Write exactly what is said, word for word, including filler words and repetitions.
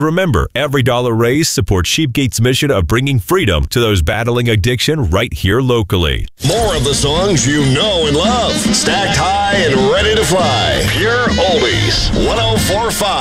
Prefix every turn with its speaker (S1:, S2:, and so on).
S1: Remember, every dollar raised supports Sheepgate's mission of bringing freedom to those battling addiction right here locally.
S2: More of the songs you know and love. Stacked high and ready to fly. Pure Oldies. one oh four point five.